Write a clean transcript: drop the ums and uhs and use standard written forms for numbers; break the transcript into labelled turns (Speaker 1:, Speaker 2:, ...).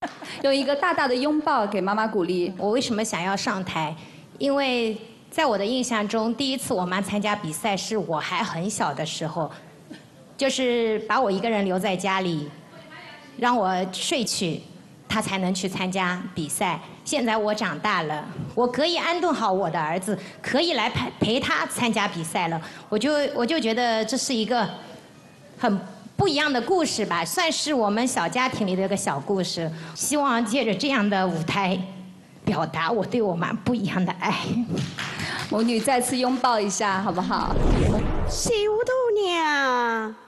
Speaker 1: 用一个大大的拥抱给妈妈鼓励。
Speaker 2: 我为什么想要上台？因为在我的印象中，第一次我妈参加比赛是我还很小的时候，就是把我一个人留在家里，让我睡去，她才能去参加比赛。现在我长大了，我可以安顿好我的儿子，可以来陪他参加比赛了。我就觉得这是一个很不一样的故事吧，算是我们小家庭里的一个小故事。希望借着这样的舞台，表达我对我妈不一样的爱。
Speaker 1: 母女再次拥抱一下，好不好？
Speaker 3: 小豆娘。